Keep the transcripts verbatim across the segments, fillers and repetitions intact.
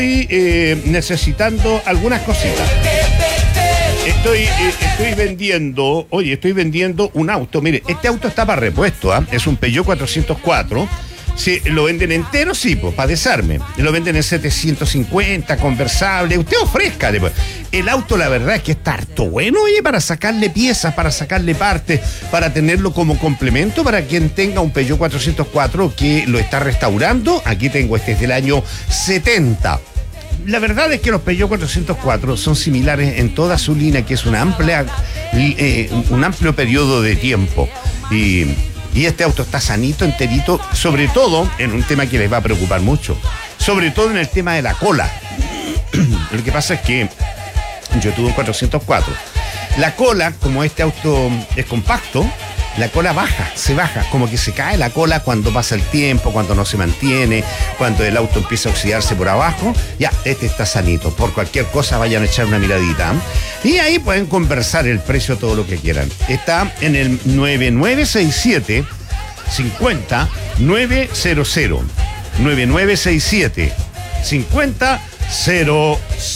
Estoy eh, necesitando algunas cositas. Estoy, eh, estoy vendiendo, oye, estoy vendiendo un auto. Mire, este auto está para repuesto, ¿ah? Es un Peugeot cuatrocientos cuatro. Si lo venden entero, sí, pues, para desarme. Lo venden en setecientos cincuenta, conversable. Usted ofrezca. Pues. El auto, la verdad es que está harto bueno, oye, para sacarle piezas, para sacarle partes, para tenerlo como complemento para quien tenga un Peugeot cuatrocientos cuatro que lo está restaurando. Aquí tengo este, es del año setenta. La verdad es que los Peugeot cuatrocientos cuatro son similares en toda su línea, que es una amplia, eh, un amplio periodo de tiempo. Y, y este auto está sanito, enterito, sobre todo en un tema que les va a preocupar mucho, sobre todo en el tema de la cola. Lo que pasa es que yo tuve un cuatrocientos cuatro. La cola, como este auto es compacto, la cola baja, se baja, como que se cae la cola cuando pasa el tiempo, cuando no se mantiene, cuando el auto empieza a oxidarse por abajo. Ya, este está sanito. Por cualquier cosa vayan a echar una miradita. Y ahí pueden conversar el precio, todo lo que quieran. Está en el nueve nueve seis siete, cincuenta, novecientos. nueve nueve seis siete, cincuenta, cero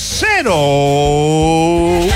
cero.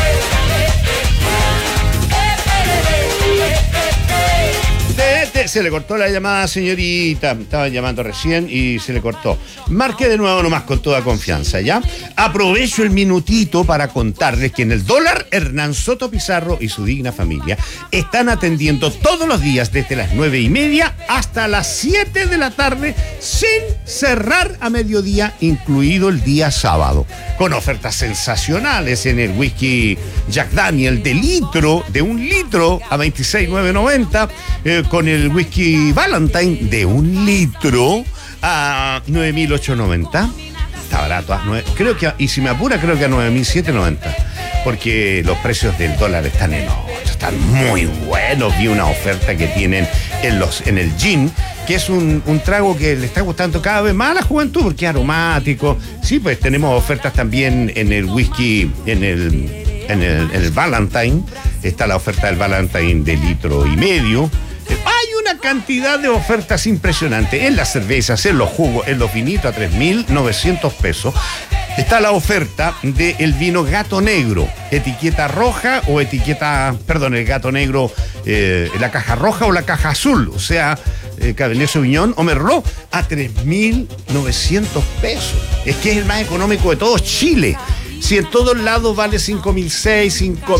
Se le cortó la llamada, señorita. Estaban llamando recién y se le cortó. Marque de nuevo nomás con toda confianza, ¿ya? Aprovecho el minutito para contarles que en el dólar, Hernán Soto Pizarro y su digna familia están atendiendo todos los días desde las nueve y media hasta las siete de la tarde, sin cerrar a mediodía, incluido el día sábado. Con ofertas sensacionales en el whisky Jack Daniel de litro, de un litro a veintiséis mil novecientos noventa, eh, con el whisky Valentine de un litro a nueve mil ochocientos noventa. Está barato, ¿eh? Creo que, y si me apura, creo que a nueve mil setecientos noventa, porque los precios del dólar están enormes, están muy buenos. Vi una oferta que tienen en los en el gin, que es un, un trago que le está gustando cada vez más a la juventud porque es aromático. Sí, pues tenemos ofertas también en el whisky, en el, en el, en el Valentine. Está la oferta del Valentine de litro y medio. Hay una cantidad de ofertas impresionantes en las cervezas, en los jugos, en los vinitos a tres mil novecientos pesos. Está la oferta del vino Gato Negro, etiqueta roja o etiqueta, perdón, el Gato Negro, eh, la caja roja o la caja azul, o sea, eh, Cabernet Sauvignon o Merlot, a tres mil novecientos pesos. Es que es el más económico de todo Chile. Si en todos lados vale cinco mil seiscientos, cinco